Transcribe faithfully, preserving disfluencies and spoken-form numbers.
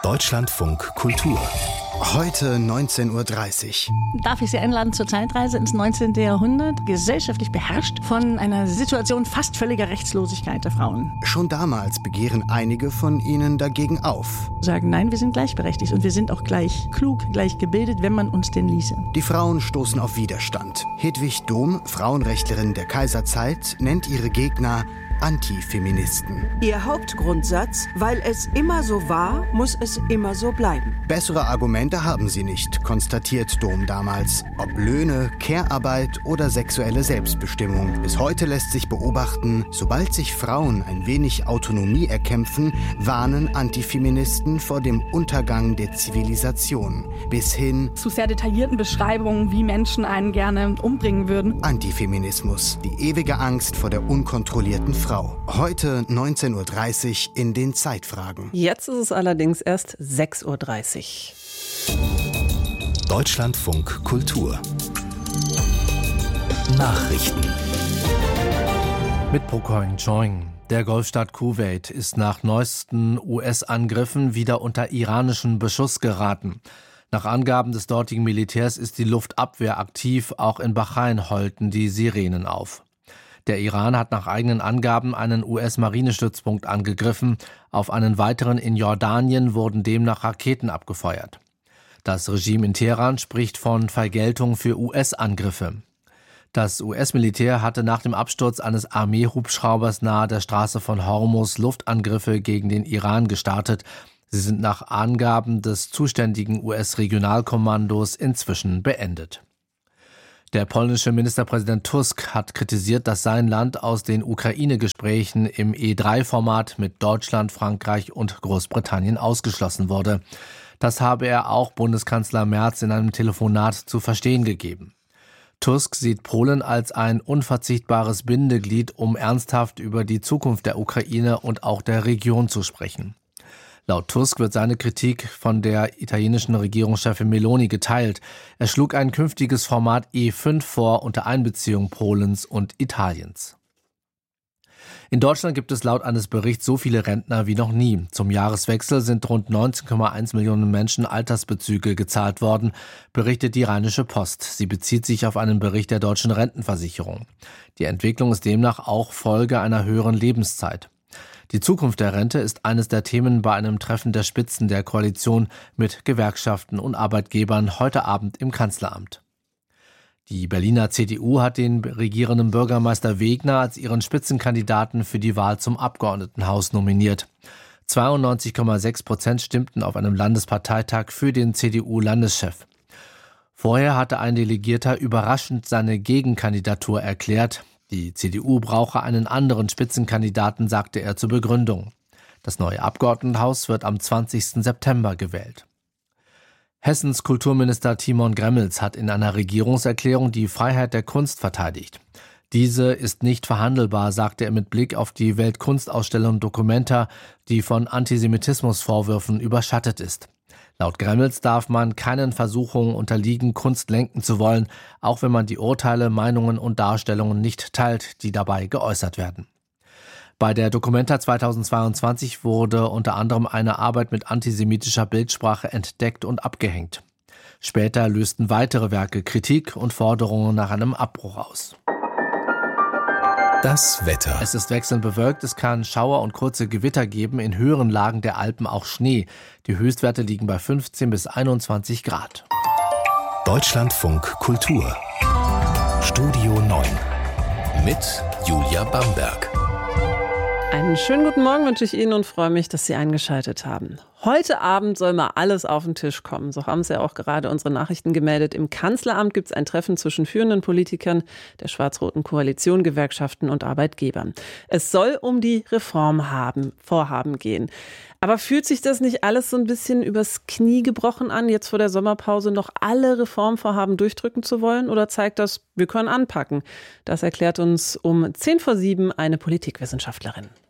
Deutschlandfunk Kultur. Heute neunzehn Uhr dreißig. Darf ich Sie einladen zur Zeitreise ins neunzehnten. Jahrhundert, gesellschaftlich beherrscht von einer Situation fast völliger Rechtslosigkeit der Frauen. Schon damals begehren einige von ihnen dagegen auf. Sagen, nein, wir sind gleichberechtigt und wir sind auch gleich klug, gleich gebildet, wenn man uns denn ließe. Die Frauen stoßen auf Widerstand. Hedwig Dohm, Frauenrechtlerin der Kaiserzeit, nennt ihre Gegner Antifeministen. Ihr Hauptgrundsatz, weil es immer so war, muss es immer so bleiben. Bessere Argumente haben sie nicht, konstatiert Dohm damals. Ob Löhne, Care-Arbeit oder sexuelle Selbstbestimmung. Bis heute lässt sich beobachten, sobald sich Frauen ein wenig Autonomie erkämpfen, warnen Antifeministen vor dem Untergang der Zivilisation. Bis hin zu sehr detaillierten Beschreibungen, wie Menschen einen gerne umbringen würden. Antifeminismus, die ewige Angst vor der unkontrollierten Frau. Frau. Heute neunzehn Uhr dreißig in den Zeitfragen. Jetzt ist es allerdings erst sechs Uhr dreißig. Deutschlandfunk Kultur. Nachrichten. Mit Prokoin Choing. Der Golfstaat Kuwait ist nach neuesten U S-Angriffen wieder unter iranischen Beschuss geraten. Nach Angaben des dortigen Militärs ist die Luftabwehr aktiv, auch in Bahrain heulten die Sirenen auf. Der Iran hat nach eigenen Angaben einen U S-Marinestützpunkt angegriffen. Auf einen weiteren in Jordanien wurden demnach Raketen abgefeuert. Das Regime in Teheran spricht von Vergeltung für U S-Angriffe. Das U S-Militär hatte nach dem Absturz eines Armeehubschraubers nahe der Straße von Hormuz Luftangriffe gegen den Iran gestartet. Sie sind nach Angaben des zuständigen U S-Regionalkommandos inzwischen beendet. Der polnische Ministerpräsident Tusk hat kritisiert, dass sein Land aus den Ukraine-Gesprächen im E drei Format mit Deutschland, Frankreich und Großbritannien ausgeschlossen wurde. Das habe er auch Bundeskanzler Merz in einem Telefonat zu verstehen gegeben. Tusk sieht Polen als ein unverzichtbares Bindeglied, um ernsthaft über die Zukunft der Ukraine und auch der Region zu sprechen. Laut Tusk wird seine Kritik von der italienischen Regierungschefin Meloni geteilt. Er schlug ein künftiges Format E fünf vor unter Einbeziehung Polens und Italiens. In Deutschland gibt es laut eines Berichts so viele Rentner wie noch nie. Zum Jahreswechsel sind rund neunzehn Komma eins Millionen Menschen Altersbezüge gezahlt worden, berichtet die Rheinische Post. Sie bezieht sich auf einen Bericht der Deutschen Rentenversicherung. Die Entwicklung ist demnach auch Folge einer höheren Lebenszeit. Die Zukunft der Rente ist eines der Themen bei einem Treffen der Spitzen der Koalition mit Gewerkschaften und Arbeitgebern heute Abend im Kanzleramt. Die Berliner C D U hat den regierenden Bürgermeister Wegner als ihren Spitzenkandidaten für die Wahl zum Abgeordnetenhaus nominiert. zweiundneunzig Komma sechs Prozent stimmten auf einem Landesparteitag für den C D U-Landeschef. Vorher hatte ein Delegierter überraschend seine Gegenkandidatur erklärt. Die C D U brauche einen anderen Spitzenkandidaten, sagte er zur Begründung. Das neue Abgeordnetenhaus wird am zwanzigsten September gewählt. Hessens Kulturminister Timon Gremmels hat in einer Regierungserklärung die Freiheit der Kunst verteidigt. Diese ist nicht verhandelbar, sagte er mit Blick auf die Weltkunstausstellung Documenta, die von Antisemitismusvorwürfen überschattet ist. Laut Gremmels darf man keinen Versuchungen unterliegen, Kunst lenken zu wollen, auch wenn man die Urteile, Meinungen und Darstellungen nicht teilt, die dabei geäußert werden. Bei der Documenta zweitausendzweiundzwanzig wurde unter anderem eine Arbeit mit antisemitischer Bildsprache entdeckt und abgehängt. Später lösten weitere Werke Kritik und Forderungen nach einem Abbruch aus. Das Wetter. Es ist wechselnd bewölkt, es kann Schauer und kurze Gewitter geben, in höheren Lagen der Alpen auch Schnee. Die Höchstwerte liegen bei fünfzehn bis einundzwanzig Grad. Deutschlandfunk Kultur. Studio neun. Mit Julia Bamberg. Einen schönen guten Morgen wünsche ich Ihnen und freue mich, dass Sie eingeschaltet haben. Heute Abend soll mal alles auf den Tisch kommen. So haben es ja auch gerade unsere Nachrichten gemeldet. Im Kanzleramt gibt es ein Treffen zwischen führenden Politikern der schwarz-roten Koalition, Gewerkschaften und Arbeitgebern. Es soll um die Reformhaben, Vorhaben gehen. Aber fühlt sich das nicht alles so ein bisschen übers Knie gebrochen an, jetzt vor der Sommerpause noch alle Reformvorhaben durchdrücken zu wollen? Oder zeigt das, wir können anpacken? Das erklärt uns um zehn vor sieben eine Politikwissenschaftlerin.